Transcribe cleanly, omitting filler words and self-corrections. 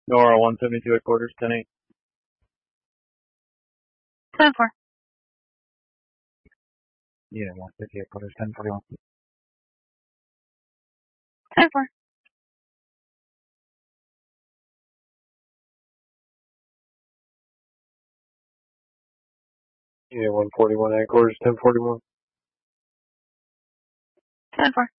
Nora 172 at quarters, 10-8. 10-4. Yeah, 150 at quarters, 10-41. 10-4. Yeah, 141 at quarters, 10-41. 10-4.